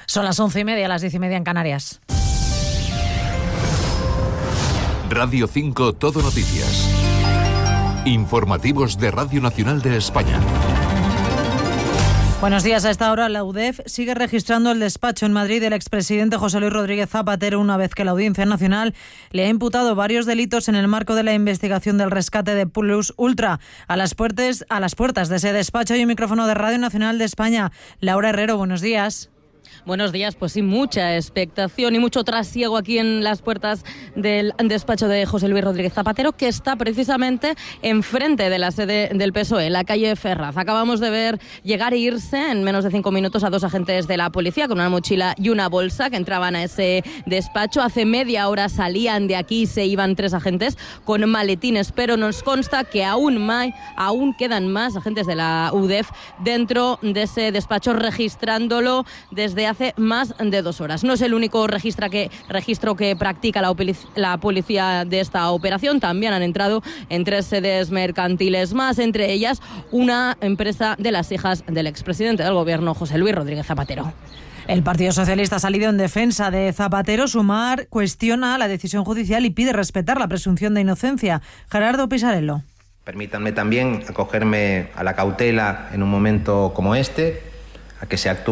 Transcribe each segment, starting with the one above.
Son las 11:30, las 10:30 en Canarias. Radio 5 Todo Noticias. Informativos de Radio Nacional de España. Buenos días. A esta hora la UDEF sigue registrando el despacho en Madrid del expresidente José Luis Rodríguez Zapatero, una vez que la Audiencia Nacional le ha imputado varios delitos en el marco de la investigación del rescate de Plus Ultra. A las puertas de ese despacho hay un micrófono de Radio Nacional de España. Laura Herrero, buenos días. Buenos días, pues sí, mucha expectación y mucho trasiego aquí en las puertas del despacho de José Luis Rodríguez Zapatero, que está precisamente enfrente de la sede del PSOE, en la calle Ferraz. Acabamos de ver llegar e irse en menos de 5 minutos a 2 agentes de la policía con una mochila y una bolsa que entraban a ese despacho. Hace media hora salían de aquí y se iban 3 agentes con maletines, pero nos consta que aún quedan más agentes de la UDEF dentro de ese despacho registrándolo desde hace más de 2 horas. No es el único registro que practica la policía de esta operación. También han entrado en 3 sedes mercantiles más, entre ellas una empresa de las hijas del expresidente del gobierno, José Luis Rodríguez Zapatero. El Partido Socialista ha salido en defensa de Zapatero. Sumar cuestiona la decisión judicial y pide respetar la presunción de inocencia. Gerardo Pisarello. Permítanme también acogerme a la cautela en un momento como este, a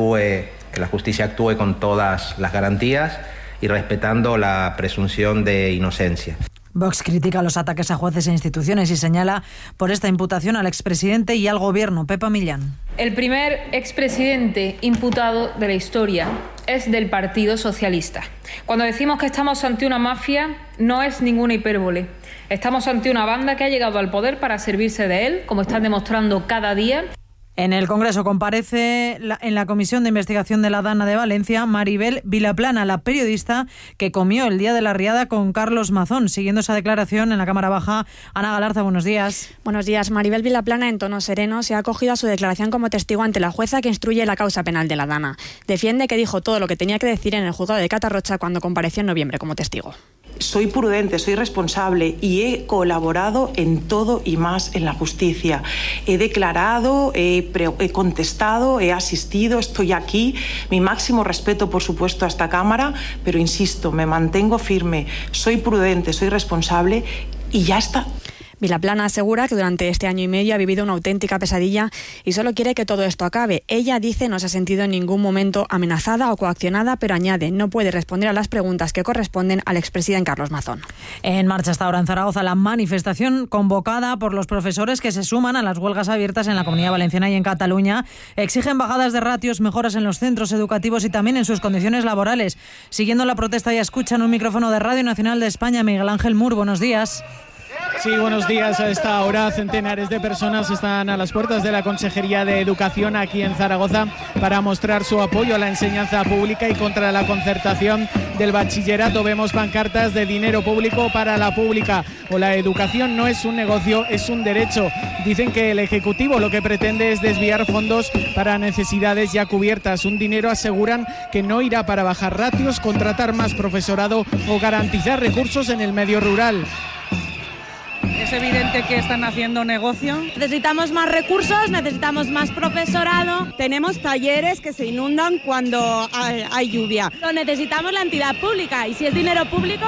que la justicia actúe con todas las garantías y respetando la presunción de inocencia. Vox critica los ataques a jueces e instituciones y señala por esta imputación al expresidente y al gobierno. Pepa Millán. El primer expresidente imputado de la historia es del Partido Socialista. Cuando decimos que estamos ante una mafia, no es ninguna hipérbole. Estamos ante una banda que ha llegado al poder para servirse de él, como están demostrando cada día. En el Congreso comparece en la Comisión de Investigación de la Dana de Valencia Maribel Vilaplana, la periodista que comió el día de la riada con Carlos Mazón. Siguiendo esa declaración en la Cámara Baja, Ana Galarza, buenos días. Buenos días. Maribel Vilaplana, en tono sereno, se ha acogido a su declaración como testigo ante la jueza que instruye la causa penal de la Dana. Defiende que dijo todo lo que tenía que decir en el juzgado de Catarrocha cuando compareció en noviembre como testigo. Soy prudente, soy responsable y he colaborado en todo y más en la justicia. He declarado, he contestado, he asistido, estoy aquí. Mi máximo respeto, por supuesto, a esta Cámara, pero insisto, me mantengo firme, soy prudente, soy responsable y ya está. Vilaplana asegura que durante este año y medio ha vivido una auténtica pesadilla y solo quiere que todo esto acabe. Ella dice no se ha sentido en ningún momento amenazada o coaccionada, pero añade no puede responder a las preguntas que corresponden al expresidente Carlos Mazón. En marcha hasta ahora en Zaragoza la manifestación convocada por los profesores que se suman a las huelgas abiertas en la Comunidad Valenciana y en Cataluña. Exigen bajadas de ratios, mejoras en los centros educativos y también en sus condiciones laborales. Siguiendo la protesta ya escuchan un micrófono de Radio Nacional de España. Miguel Ángel Mur, buenos días. Sí, buenos días. A esta hora centenares de personas están a las puertas de la Consejería de Educación aquí en Zaragoza para mostrar su apoyo a la enseñanza pública y contra la concertación del bachillerato. Vemos pancartas de dinero público para la pública. O la educación no es un negocio, es un derecho. Dicen que el Ejecutivo lo que pretende es desviar fondos para necesidades ya cubiertas. Un dinero, aseguran, que no irá para bajar ratios, contratar más profesorado o garantizar recursos en el medio rural. Es evidente que están haciendo negocio. Necesitamos más recursos, necesitamos más profesorado. Tenemos talleres que se inundan cuando hay lluvia. Necesitamos la entidad pública y si es dinero público